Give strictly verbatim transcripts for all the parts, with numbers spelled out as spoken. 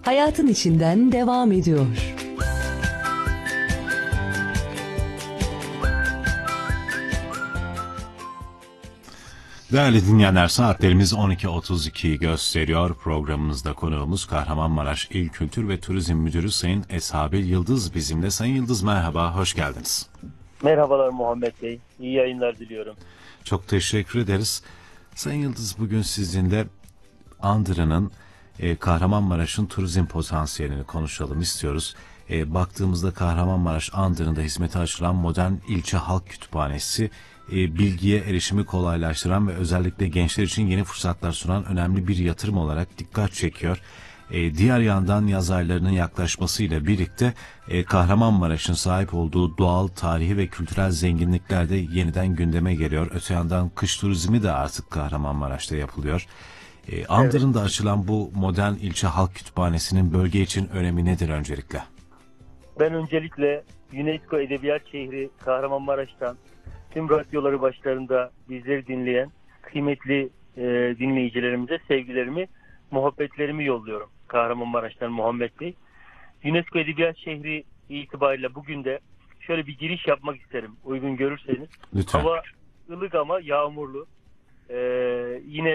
hayatın içinden devam ediyor. Değerli dinleyenler, saatlerimiz on iki otuz ikiyi gösteriyor. Programımızda konuğumuz Kahramanmaraş İl Kültür ve Turizm Müdürü Sayın Eshabil Yıldız bizimle. Sayın Yıldız, merhaba, hoş geldiniz. Merhabalar Muhammed Bey, iyi yayınlar diliyorum. Çok teşekkür ederiz. Sayın Yıldız, bugün sizinle Andırı'nın, e, Kahramanmaraş'ın turizm potansiyelini konuşalım istiyoruz. E, baktığımızda Kahramanmaraş Andırı'nda hizmete açılan modern ilçe halk kütüphanesi, e, bilgiye erişimi kolaylaştıran ve özellikle gençler için yeni fırsatlar sunan önemli bir yatırım olarak dikkat çekiyor. E, diğer yandan yaz aylarının yaklaşmasıyla birlikte e, Kahramanmaraş'ın sahip olduğu doğal, tarihi ve kültürel zenginlikler de yeniden gündeme geliyor. Öte yandan kış turizmi de artık Kahramanmaraş'ta yapılıyor. E, Andırı'nda evet. açılan bu modern ilçe halk kütüphanesinin bölge için önemi nedir öncelikle? Ben öncelikle UNESCO Edebiyat Şehri Kahramanmaraş'tan tüm radyoları başlarında bizleri dinleyen kıymetli e, dinleyicilerimize sevgilerimi, muhabbetlerimi yolluyorum. Kahramanmaraş'tan Muhammed Bey. UNESCO Edebiyat Şehri itibariyle bugün de şöyle bir giriş yapmak isterim. Uygun görürseniz. Lütfen. Hava ılık ama yağmurlu. Ee, yine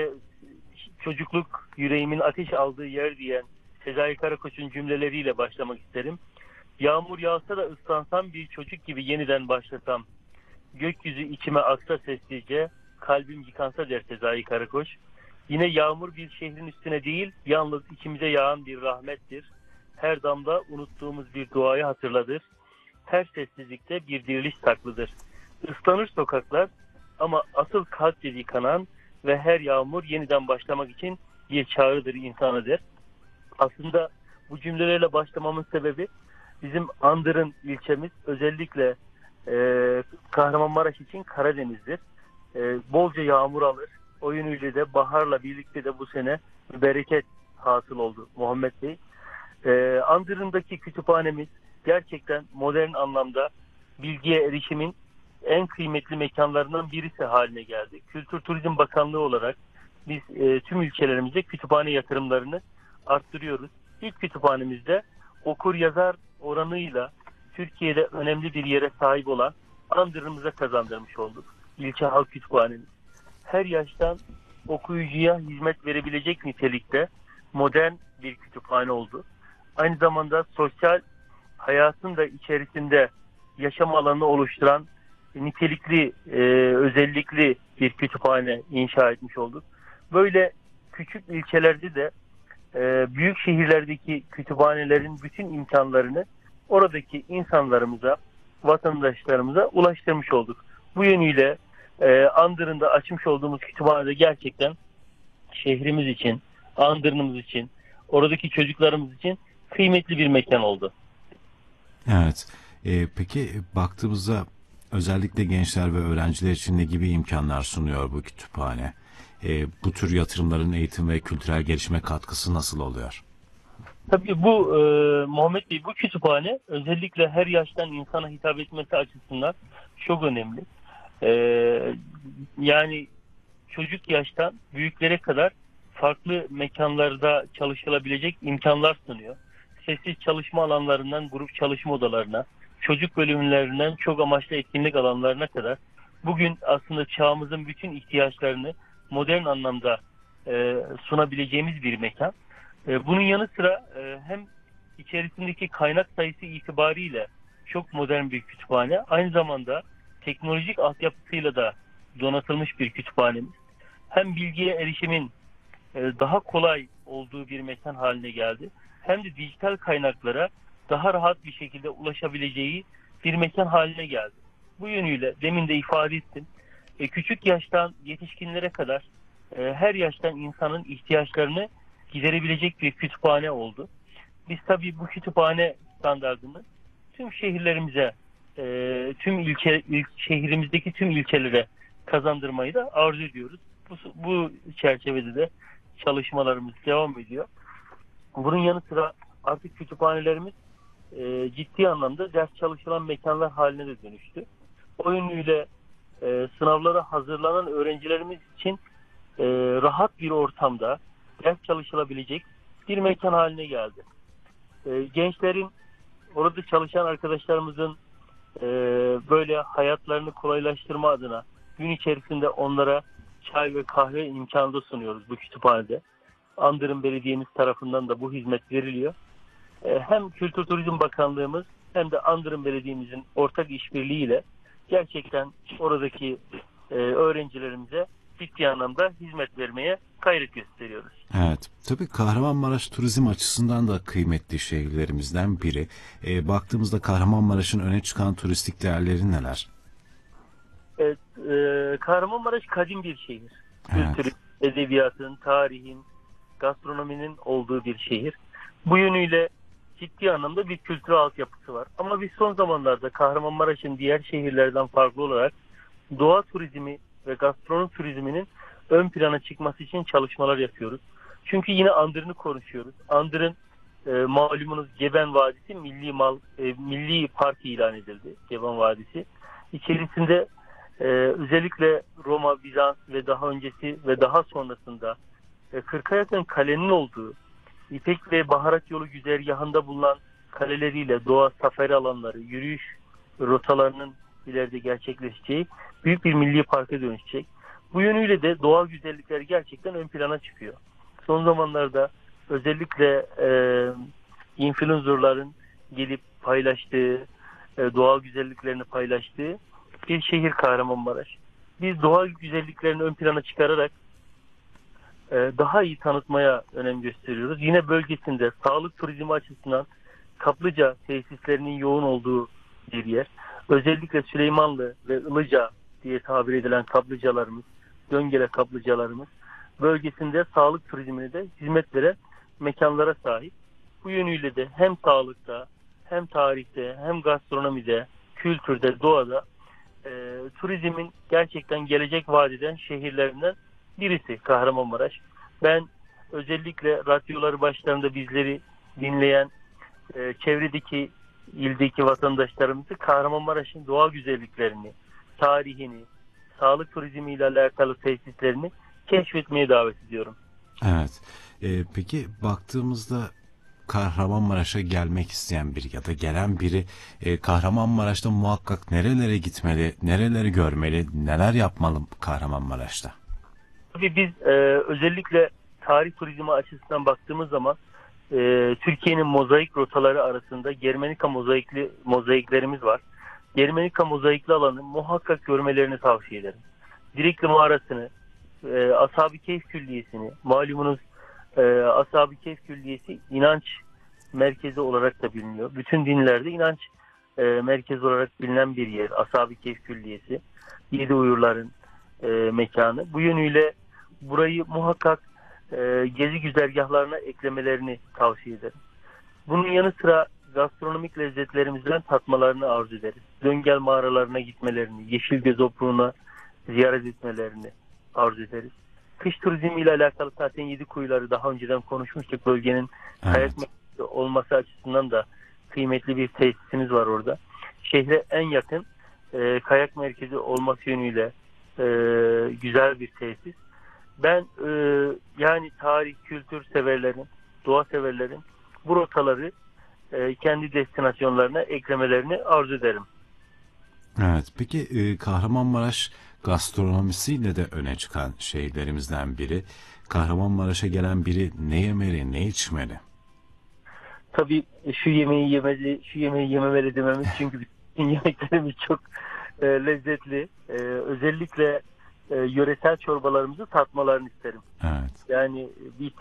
çocukluk yüreğimin ateş aldığı yer diyen Sezai Karakoç'un cümleleriyle başlamak isterim. Yağmur yağsa da ıslansam bir çocuk gibi yeniden başlasam. Gökyüzü içime aksa sessizce, kalbim yıkansa der Sezai Karakoç. Yine yağmur bir şehrin üstüne değil, yalnız içimize yağan bir rahmettir. Her damla unuttuğumuz bir duayı hatırladır. Her sessizlikte bir diriliş saklıdır. Islanır sokaklar ama asıl kalpçe yıkanan ve her yağmur yeniden başlamak için bir çağrıdır insana der. Aslında bu cümlelerle başlamamın sebebi bizim Andırın ilçemiz özellikle e, Kahramanmaraş için Karadeniz'dir. E, bolca yağmur alır. O yönüyle de baharla birlikte de bu sene bir bereket hasıl oldu Muhammed Bey. E, Andırın'daki kütüphanemiz gerçekten modern anlamda bilgiye erişimin en kıymetli mekanlarından birisi haline geldi. Kültür Turizm Bakanlığı olarak biz e, tüm ilçelerimize kütüphane yatırımlarını arttırıyoruz. İlk kütüphanemizde okur yazar oranıyla Türkiye'de önemli bir yere sahip olan Andırımıza kazandırmış olduk. İlçe halk kütüphanemiz. Her yaştan okuyucuya hizmet verebilecek nitelikte modern bir kütüphane oldu. Aynı zamanda sosyal hayatın da içerisinde yaşam alanını oluşturan nitelikli, e, özellikli bir kütüphane inşa etmiş olduk. Böyle küçük ilçelerde de e, büyük şehirlerdeki kütüphanelerin bütün imkanlarını oradaki insanlarımıza, vatandaşlarımıza ulaştırmış olduk. Bu yönüyle e, Andırın'da açmış olduğumuz kütüphanede gerçekten şehrimiz için, Andırın'ımız için, oradaki çocuklarımız için kıymetli bir mekan oldu. Evet. E, peki baktığımızda özellikle gençler ve öğrenciler için ne gibi imkanlar sunuyor bu kütüphane? E, bu tür yatırımların eğitim ve kültürel gelişime katkısı nasıl oluyor? Tabii bu e, Muhammed Bey, bu kütüphane özellikle her yaştan insana hitap etmesi açısından çok önemli. E, yani çocuk yaştan büyüklere kadar farklı mekanlarda çalışılabilecek imkanlar sunuyor. Sessiz çalışma alanlarından grup çalışma odalarına, çocuk bölümlerinden çok amaçlı etkinlik alanlarına kadar bugün aslında çağımızın bütün ihtiyaçlarını modern anlamda e, sunabileceğimiz bir mekan. E, bunun yanı sıra e, hem içerisindeki kaynak sayısı itibariyle çok modern bir kütüphane, aynı zamanda teknolojik altyapısıyla da donatılmış bir kütüphanemiz. Hem bilgiye erişimin e, daha kolay olduğu bir mekan haline geldi, hem de dijital kaynaklara daha rahat bir şekilde ulaşabileceği bir mekan haline geldi. Bu yönüyle demin de ifade ettim. E, küçük yaştan yetişkinlere kadar e, her yaştan insanın ihtiyaçlarını giderebilecek bir kütüphane oldu. Biz tabii bu kütüphane standardını tüm şehirlerimize, e, tüm ilçe, il, şehrimizdeki tüm ilçelere kazandırmayı da arzu ediyoruz. Bu, bu çerçevede de çalışmalarımız devam ediyor. Bunun yanı sıra artık kütüphanelerimiz e, ciddi anlamda ders çalışılan mekanlar haline de dönüştü. O yönüyle e, sınavlara hazırlanan öğrencilerimiz için e, rahat bir ortamda ders çalışılabilecek bir mekan haline geldi. e, gençlerin, orada çalışan arkadaşlarımızın e, böyle hayatlarını kolaylaştırma adına gün içerisinde onlara çay ve kahve imkanı da sunuyoruz bu kütüphanede. Andırın Belediye'miz tarafından da bu hizmet veriliyor. E, hem Kültür Turizm Bakanlığımız hem de Andırın Belediye'mizin ortak işbirliğiyle gerçekten oradaki e, öğrencilerimize ciddi anlamda hizmet vermeye gayret gösteriyoruz. Evet, tabii Kahramanmaraş turizm açısından da kıymetli şehirlerimizden biri. E, baktığımızda Kahramanmaraş'ın öne çıkan turistik değerleri neler? Evet, e, Kahramanmaraş kadim bir şehir. Evet. Kültürün, edebiyatın, tarihin, gastronominin olduğu bir şehir. Bu yönüyle ciddi anlamda bir kültürel altyapısı var. Ama biz son zamanlarda Kahramanmaraş'ın diğer şehirlerden farklı olarak doğa turizmi ve gastronomi turizminin ön plana çıkması için çalışmalar yapıyoruz. Çünkü yine Andırın'ı konuşuyoruz. Andırın e, malumunuz Geben Vadisi milli mal e, milli park ilan edildi. Geben Vadisi. İçerisinde e, özellikle Roma, Bizans ve daha öncesi ve daha sonrasında e, kırka yakın kalenin olduğu, İpek ve Baharat Yolu güzergahında bulunan kaleleriyle doğa safari alanları, yürüyüş rotalarının ileride gerçekleşeceği büyük bir milli parka dönüşecek. Bu yönüyle de doğal güzellikleri gerçekten ön plana çıkıyor. Son zamanlarda özellikle e, influencerların gelip paylaştığı, e, doğal güzelliklerini paylaştığı bir şehir Kahramanmaraş. Biz doğal güzelliklerini ön plana çıkararak e, daha iyi tanıtmaya önem gösteriyoruz. Yine bölgesinde sağlık turizmi açısından kaplıca tesislerinin yoğun olduğu bir yer. Özellikle Süleymanlı ve Ilıca diye tabir edilen kaplıcalarımız, Döngele kaplıcalarımız bölgesinde sağlık turizmine de hizmet veren mekanlara sahip. Bu yönüyle de hem sağlıkta, hem tarihte, hem gastronomide, kültürde, doğada e, turizmin gerçekten gelecek vaat eden şehirlerinden birisi Kahramanmaraş. Ben özellikle radyoları başlarında bizleri dinleyen e, çevredeki ildeki vatandaşlarımızı Kahramanmaraş'ın doğal güzelliklerini, tarihini, sağlık turizmi ile alakalı tesislerini keşfetmeye davet ediyorum. Evet. E, peki baktığımızda Kahramanmaraş'a gelmek isteyen biri ya da gelen biri e, Kahramanmaraş'ta muhakkak nerelere gitmeli, nereleri görmeli, neler yapmalı Kahramanmaraş'ta? Tabii biz e, özellikle tarih turizmi açısından baktığımız zaman e, Türkiye'nin mozaik rotaları arasında Germenika mozaikli mozaiklerimiz var. Germenika mozaikli alanı muhakkak görmelerini tavsiye ederim. Dirikli mağarasını, e, Ashab-ı Kehf Külliyesi'ni, malumunuz e, Ashab-ı Kehf Külliyesi inanç merkezi olarak da biliniyor. Bütün dinlerde inanç e, merkezi olarak bilinen bir yer. Ashab-ı Kehf Külliyesi, Yedi Uyurların e, mekanı. Bu yönüyle burayı muhakkak e, gezi güzergahlarına eklemelerini tavsiye ederim. Bunun yanı sıra gastronomik lezzetlerimizden tatmalarını arzu ederiz. Döngel mağaralarına gitmelerini, Yeşilgöz Opruğu'na ziyaret etmelerini arzu ederiz. Kış turizmi ile alakalı zaten Yedi Kuyuları daha önceden konuşmuştuk. Bölgenin Evet. kayak merkezi olması açısından da kıymetli bir tesisimiz var orada. Şehre en yakın e, kayak merkezi olması yönüyle e, güzel bir tesis. Ben e, yani tarih, kültür severlerin, doğa severlerin bu rotaları e, kendi destinasyonlarına eklemelerini arzu ederim. Evet. Peki e, Kahramanmaraş gastronomisiyle de öne çıkan şehirlerimizden biri. Kahramanmaraş'a gelen biri ne yemeli, ne içmeli? Tabii şu yemeği yemeli, şu yemeği yememeli dememiz çünkü bütün yemeklerimiz çok e, lezzetli. E, özellikle e, yöresel çorbalarımızı tatmalarını isterim. Evet. Yani bir